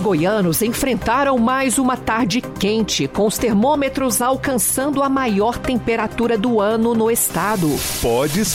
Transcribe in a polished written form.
goianos enfrentaram mais uma tarde quente, com os termômetros alcançando a maior temperatura do ano no estado. Pode